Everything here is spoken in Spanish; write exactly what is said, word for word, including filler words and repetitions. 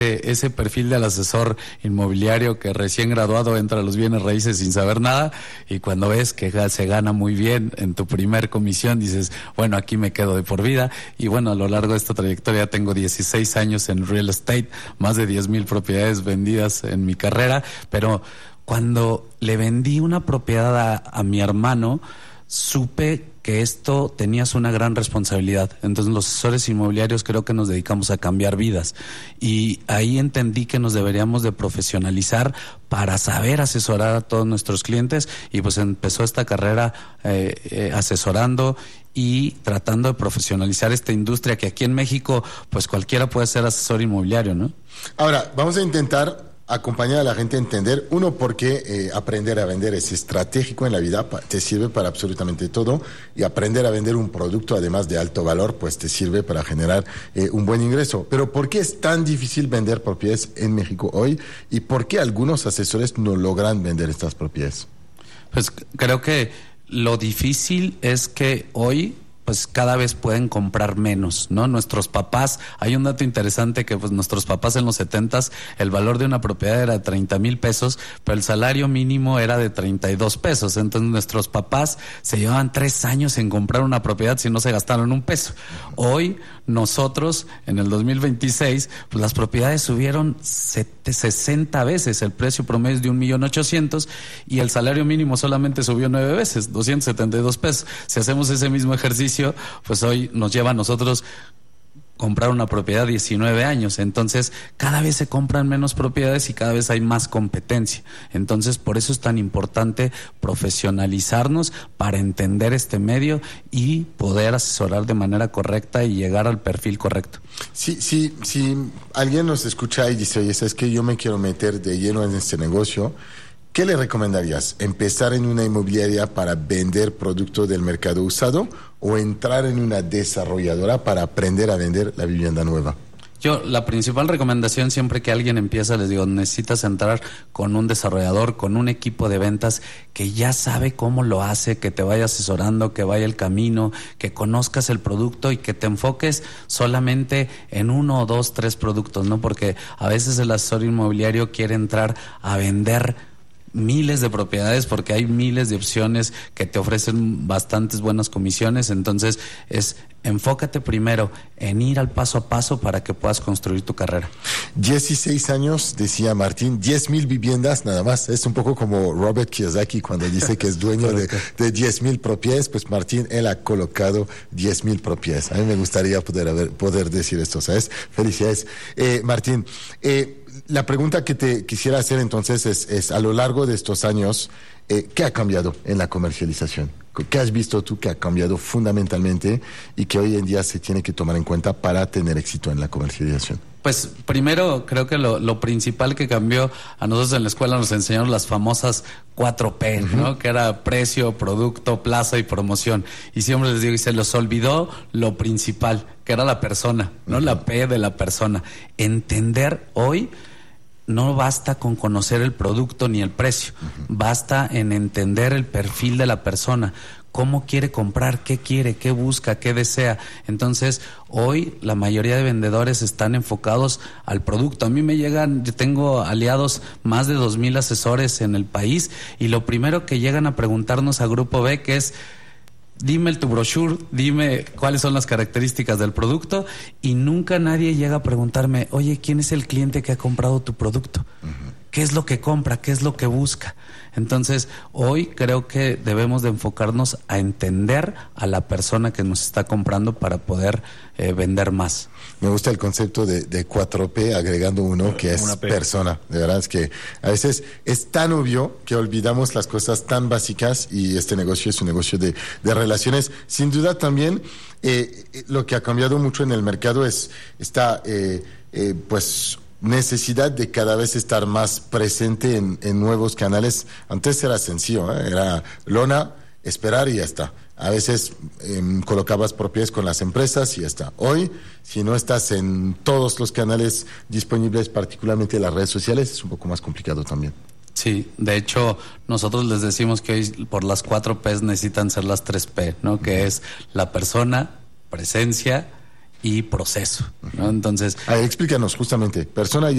ese perfil del asesor inmobiliario que recién graduado entra a los bienes raíces sin saber nada, y cuando ves que se gana muy bien en tu primer comisión dices, bueno, aquí me quedo de por vida. Y bueno, a lo largo de esta trayectoria tengo dieciséis años en real estate, más de diez mil propiedades vendidas en mi carrera, pero cuando le vendí una propiedad a, a mi hermano, supe que esto tenías una gran responsabilidad. Entonces los asesores inmobiliarios creo que nos dedicamos a cambiar vidas, y ahí entendí que nos deberíamos de profesionalizar para saber asesorar a todos nuestros clientes, y pues empezó esta carrera eh, eh, asesorando y tratando de profesionalizar esta industria que aquí en México pues cualquiera puede ser asesor inmobiliario, ¿no? Ahora, vamos a intentar acompañar a la gente a entender, uno, por qué eh, aprender a vender es estratégico en la vida, pa, te sirve para absolutamente todo, y aprender a vender un producto, además de alto valor, pues te sirve para generar eh, un buen ingreso. Pero ¿por qué es tan difícil vender propiedades en México hoy? ¿Y por qué algunos asesores no logran vender estas propiedades? Pues creo que lo difícil es que hoy pues cada vez pueden comprar menos, ¿no? Nuestros papás, hay un dato interesante que pues nuestros papás en los setentas, el valor de una propiedad era de treinta mil pesos, pero el salario mínimo era de treinta y dos pesos. Entonces nuestros papás se llevaban tres años en comprar una propiedad si no se gastaron un peso. Hoy nosotros, en el dos mil veintiséis, pues las propiedades subieron sesenta veces, el precio promedio es de un millón ochocientos, y el salario mínimo solamente subió nueve veces, doscientos setenta y dos pesos. Si hacemos ese mismo ejercicio, pues hoy nos lleva a nosotros comprar una propiedad diecinueve años. Entonces cada vez se compran menos propiedades y cada vez hay más competencia. Entonces por eso es tan importante profesionalizarnos para entender este medio y poder asesorar de manera correcta y llegar al perfil correcto. Sí, sí, si alguien nos escucha y dice, oye, ¿sabes qué? Yo me quiero meter de lleno en este negocio, ¿qué le recomendarías? ¿Empezar en una inmobiliaria para vender producto del mercado usado o entrar en una desarrolladora para aprender a vender la vivienda nueva? Yo, la principal recomendación siempre que alguien empieza, les digo, necesitas entrar con un desarrollador, con un equipo de ventas que ya sabe cómo lo hace, que te vaya asesorando, que vaya el camino, que conozcas el producto y que te enfoques solamente en uno o dos, tres productos, ¿no? Porque a veces el asesor inmobiliario quiere entrar a vender miles de propiedades porque hay miles de opciones que te ofrecen bastantes buenas comisiones. Entonces es enfócate primero en ir al paso a paso para que puedas construir tu carrera. dieciséis años, decía Martín, diez mil viviendas nada más. Es un poco como Robert Kiyosaki cuando dice que es dueño de, de diez mil propiedades. Pues Martín, él ha colocado diez mil propiedades. A mí me gustaría poder, haber, poder decir esto, ¿sabes? Felicidades. Eh, Martín, eh, la pregunta que te quisiera hacer entonces es, es a lo largo de estos años, eh, ¿qué ha cambiado en la comercialización? ¿Qué has visto tú que ha cambiado fundamentalmente y que hoy en día se tiene que tomar en cuenta para tener éxito en la comercialización? Pues primero creo que lo, lo principal que cambió, a nosotros en la escuela nos enseñaron las famosas cuatro P, ¿no? Uh-huh. Que era precio, producto, plaza y promoción. Y siempre les digo, y se les olvidó lo principal, que era la persona, ¿no? Uh-huh. La P de la persona. Entender hoy, no basta con conocer el producto ni el precio, uh-huh. Basta en entender el perfil de la persona, cómo quiere comprar, qué quiere, qué busca, qué desea. Entonces, hoy la mayoría de vendedores están enfocados al producto. A mí me llegan, yo tengo aliados, más de dos mil asesores en el país, y lo primero que llegan a preguntarnos a Grupo B que es: dime tu brochure, dime cuáles son las características del producto, y nunca nadie llega a preguntarme, oye, ¿quién es el cliente que ha comprado tu producto? Uh-huh. ¿Qué es lo que compra? ¿Qué es lo que busca? Entonces, hoy creo que debemos de enfocarnos a entender a la persona que nos está comprando para poder eh, vender más. Me gusta el concepto de, de cuatro P, agregando uno que es persona. De verdad es que a veces es tan obvio que olvidamos las cosas tan básicas, y este negocio es un negocio de, de relaciones. Sin duda también eh, lo que ha cambiado mucho en el mercado es esta, eh, eh, pues... necesidad de cada vez estar más presente en, en nuevos canales. Antes era sencillo, ¿eh? Era lona, esperar y ya está. A veces eh, colocabas propiedades con las empresas y ya está. Hoy, si no estás en todos los canales disponibles, particularmente las redes sociales, es un poco más complicado también. Sí, de hecho, nosotros les decimos que hoy por las cuatro P's necesitan ser las tres P, ¿no? Que es la persona, presencia y proceso, ¿no? Entonces, a ver, explícanos justamente, persona y